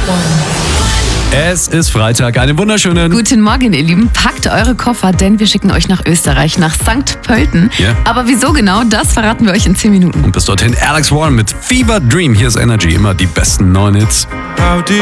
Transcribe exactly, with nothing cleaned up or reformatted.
Es ist Freitag, einen wunderschönen... Guten Morgen, ihr Lieben. Packt eure Koffer, denn wir schicken euch nach Österreich, nach Sankt Pölten. Ja. Aber wieso genau, das verraten wir euch in zehn Minuten. Und bis dorthin Alex Warren mit Fever Dream. Hier ist Energy, immer die besten neuen Hits. How deep